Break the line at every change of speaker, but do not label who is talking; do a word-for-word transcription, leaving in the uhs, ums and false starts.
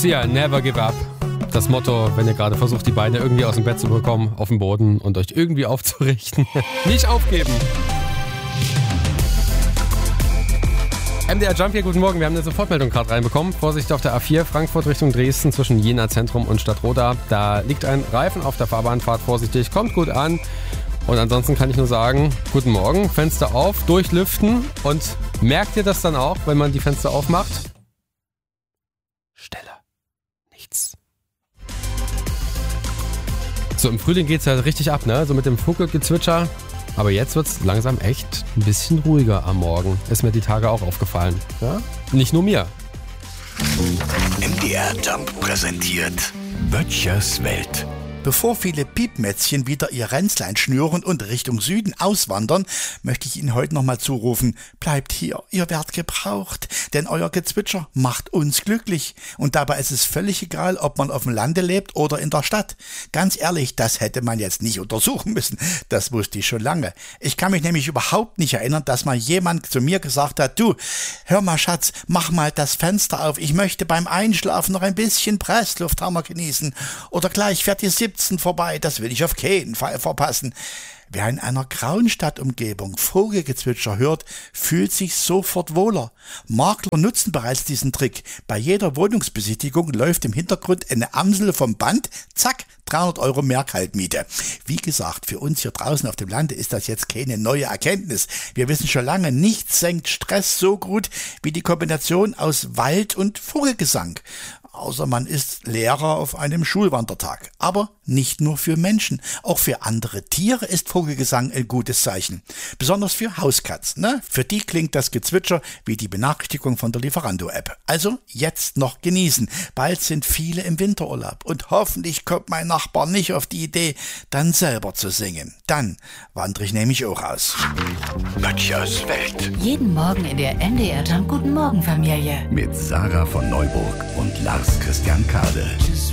Sia, never give up. Das Motto, wenn ihr gerade versucht, die Beine irgendwie aus dem Bett zu bekommen, auf den Boden und euch irgendwie aufzurichten. Nicht aufgeben. M D R Jump hier, guten Morgen. Wir haben eine Sofortmeldung gerade reinbekommen. Vorsicht auf der A vier, Frankfurt Richtung Dresden zwischen Jena Zentrum und Stadtroda. Da liegt ein Reifen auf der Fahrbahn, fahrt vorsichtig, kommt gut an. Und ansonsten kann ich nur sagen, guten Morgen, Fenster auf, durchlüften. Und merkt ihr das dann auch, wenn man die Fenster aufmacht? Stille. Nichts. So, im Frühling geht's ja richtig ab, ne? So mit dem Vogelgezwitscher. Aber jetzt wird's langsam echt ein bisschen ruhiger am Morgen. Ist mir die Tage auch aufgefallen. Ja? Nicht nur mir.
M D R Jump präsentiert Böttchers Welt.
Bevor viele Piepmätzchen wieder ihr Ränzlein schnüren und Richtung Süden auswandern, möchte ich Ihnen heute nochmal zurufen, bleibt hier, ihr werdet gebraucht, denn euer Gezwitscher macht uns glücklich. Und dabei ist es völlig egal, ob man auf dem Lande lebt oder in der Stadt. Ganz ehrlich, das hätte man jetzt nicht untersuchen müssen, das wusste ich schon lange. Ich kann mich nämlich überhaupt nicht erinnern, dass mal jemand zu mir gesagt hat, du, hör mal Schatz, mach mal das Fenster auf, ich möchte beim Einschlafen noch ein bisschen Presslufthammer genießen. Oder gleich fährt die siebzehn vorbei, das will ich auf keinen Fall verpassen. Wer in einer grauen Stadtumgebung Vogelgezwitscher hört, fühlt sich sofort wohler. Makler nutzen bereits diesen Trick. Bei jeder Wohnungsbesichtigung läuft im Hintergrund eine Amsel vom Band, zack, dreihundert Euro mehr Kaltmiete. Wie gesagt, für uns hier draußen auf dem Lande ist das jetzt keine neue Erkenntnis. Wir wissen schon lange, nichts senkt Stress so gut wie die Kombination aus Wald und Vogelgesang. Außer man ist Lehrer auf einem Schulwandertag. Aber nicht nur für Menschen. Auch für andere Tiere ist Vogelgesang ein gutes Zeichen. Besonders für Hauskatzen, ne? Für die klingt das Gezwitscher wie die Benachrichtigung von der Lieferando-App. Also jetzt noch genießen. Bald sind viele im Winterurlaub. Und hoffentlich kommt mein Nachbar nicht auf die Idee, dann selber zu singen. Dann wandere ich nämlich auch aus.
Böttchers Welt.
Jeden Morgen in der M D R Jump Guten Morgen Familie.
Mit Sarah von Neuburg und Lars Christian Kade.